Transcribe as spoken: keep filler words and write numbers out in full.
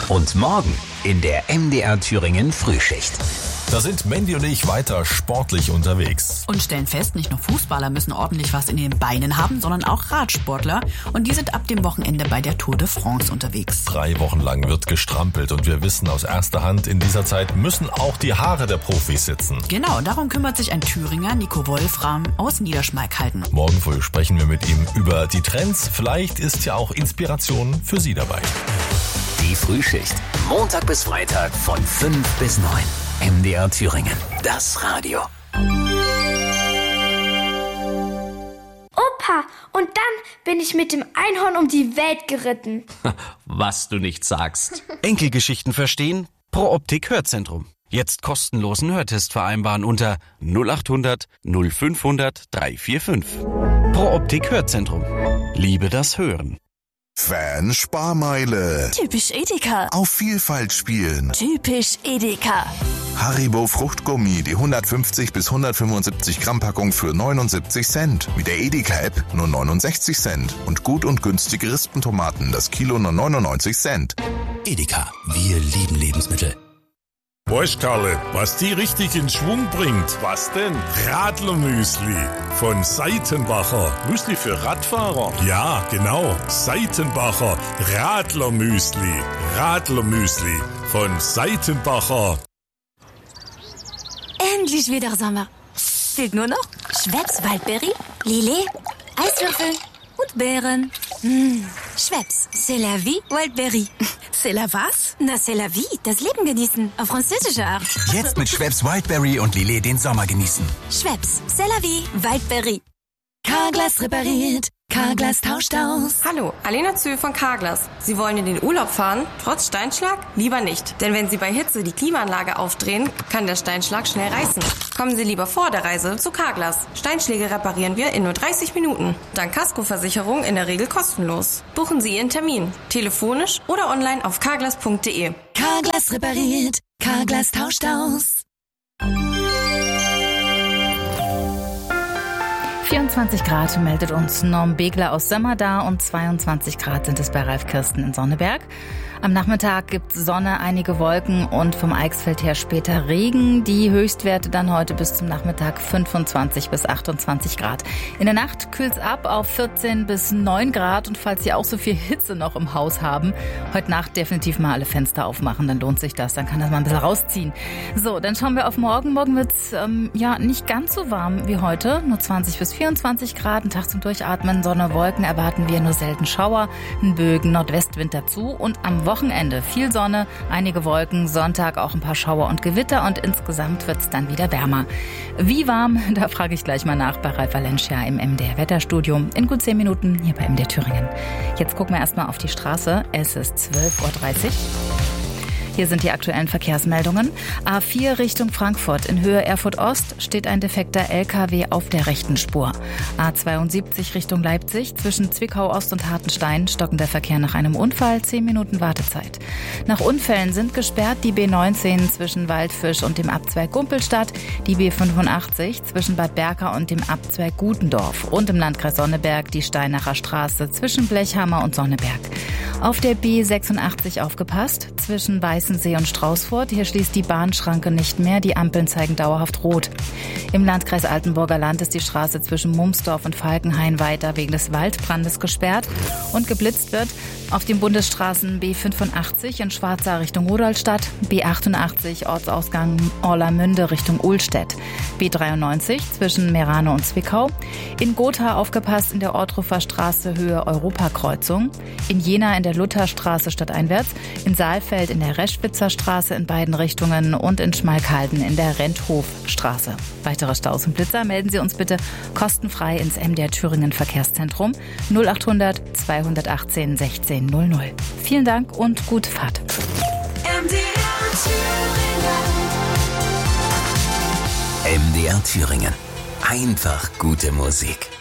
Und morgen in der M D R Thüringen Frühschicht. Da sind Mandy und ich weiter sportlich unterwegs. Und stellen fest, nicht nur Fußballer müssen ordentlich was in den Beinen haben, sondern auch Radsportler. Und die sind ab dem Wochenende bei der Tour de France unterwegs. Drei Wochen lang wird gestrampelt und wir wissen aus erster Hand, in dieser Zeit müssen auch die Haare der Profis sitzen. Genau, darum kümmert sich ein Thüringer, Nico Wolfram, aus Niederschmalkalden. Morgen früh sprechen wir mit ihm über die Trends. Vielleicht ist ja auch Inspiration für Sie dabei. Die Frühschicht. Montag bis Freitag von fünf bis neun. M D R Thüringen. Das Radio. Opa, und dann bin ich mit dem Einhorn um die Welt geritten. Was du nicht sagst. Enkelgeschichten verstehen? Pro Optik Hörzentrum. Jetzt kostenlosen Hörtest vereinbaren unter null acht hundert null fünfhundert dreihundertfünfundvierzig. Pro Optik Hörzentrum. Liebe das Hören. Fan-Sparmeile. Typisch Edeka. Auf Vielfalt spielen. Typisch Edeka. Haribo Fruchtgummi, die hundertfünfzig bis hundertfünfundsiebzig Gramm Packung für neunundsiebzig Cent. Mit der Edeka-App nur neunundsechzig Cent. Und gut und günstige Rispentomaten, das Kilo nur neunundneunzig Cent. Edeka, wir lieben Lebensmittel. Weißt Karle, was die richtig in Schwung bringt? Was denn? Radlermüsli von Seitenbacher. Müsli für Radfahrer? Ja, genau. Seitenbacher Radlermüsli. Radlermüsli von Seitenbacher. Endlich wieder Sommer. Fehlt nur noch Schweppes Waldberry, Lillet, Eiswürfel und Beeren. Mmh. Schweppes, c'est la vie, Waldberry. C'est la was? Na, c'est la vie, das Leben genießen, auf französische Art. Jetzt mit Schweppes Wildberry und Lillet den Sommer genießen. Schweppes, c'est la vie, Waldberry. Carglass repariert, Carglass tauscht aus. Hallo, Alena Zöhl von Carglass. Sie wollen in den Urlaub fahren, trotz Steinschlag? Lieber nicht. Denn wenn Sie bei Hitze die Klimaanlage aufdrehen, kann der Steinschlag schnell reißen. Kommen Sie lieber vor der Reise zu Carglass. Steinschläge reparieren wir in nur dreißig Minuten. Dank Kaskoversicherung in der Regel kostenlos. Buchen Sie Ihren Termin. Telefonisch oder online auf carglass punkt de. Carglass repariert, Carglass tauscht aus. vierundzwanzig Grad meldet uns Norm Begler aus Sömmerda und zweiundzwanzig Grad sind es bei Ralf Kirsten in Sonneberg. Am Nachmittag gibt es Sonne, einige Wolken und vom Eichsfeld her später Regen. Die Höchstwerte dann heute bis zum Nachmittag fünfundzwanzig bis achtundzwanzig Grad. In der Nacht kühlt es ab auf vierzehn bis neun Grad und falls Sie auch so viel Hitze noch im Haus haben, heute Nacht definitiv mal alle Fenster aufmachen, dann lohnt sich das, dann kann das mal ein bisschen rausziehen. So, dann schauen wir auf morgen. Morgen wird es ähm, ja nicht ganz so warm wie heute, nur zwanzig bis vierundzwanzig Grad, ein Tag zum Durchatmen, Sonne, Wolken erwarten wir, nur selten Schauer, ein Bögen, Nordwestwind dazu und am Wochenende viel Sonne, einige Wolken, Sonntag auch ein paar Schauer und Gewitter und insgesamt wird es dann wieder wärmer. Wie warm? Da frage ich gleich mal nach bei Ralf Valencia im M D R Wetterstudio in gut zehn Minuten hier bei M D R Thüringen. Jetzt gucken wir erstmal auf die Straße. Es ist zwölf Uhr dreißig. Hier sind die aktuellen Verkehrsmeldungen. A vier Richtung Frankfurt. In Höhe Erfurt-Ost steht ein defekter L K W auf der rechten Spur. A zweiundsiebzig Richtung Leipzig. Zwischen Zwickau-Ost und Hartenstein stockender Verkehr nach einem Unfall. zehn Minuten Wartezeit. Nach Unfällen sind gesperrt die B neunzehn zwischen Waldfisch und dem Abzweig Gumpelstadt, die B fünfundachtzig zwischen Bad Berka und dem Abzweig Gutendorf und im Landkreis Sonneberg die Steinacher Straße zwischen Blechhammer und Sonneberg. Auf der B sechsundachtzig aufgepasst, zwischen Weißensee und Straußfurt. Hier schließt die Bahnschranke nicht mehr, die Ampeln zeigen dauerhaft rot. Im Landkreis Altenburger Land ist die Straße zwischen Mumsdorf und Falkenhain weiter wegen des Waldbrandes gesperrt und geblitzt wird. Auf den Bundesstraßen B fünfundachtzig in Schwarzach Richtung Rudolstadt, B achtundachtzig Ortsausgang Orlamünde Richtung Uhlstedt, B dreiundneunzig zwischen Merano und Zwickau, in Gotha aufgepasst in der Ortrufer Straße Höhe Europakreuzung, in Jena in der Lutherstraße stadteinwärts, in Saalfeld in der Reschwitzer Straße in beiden Richtungen und in Schmalkalden in der Renthofstraße. Weitere Staus und Blitzer melden Sie uns bitte kostenfrei ins M D R Thüringen Verkehrszentrum null achthundert zweihundertachtzehn sechzehn null null. Vielen Dank und gute Fahrt. M D R Thüringen. M D R Thüringen. Einfach gute Musik.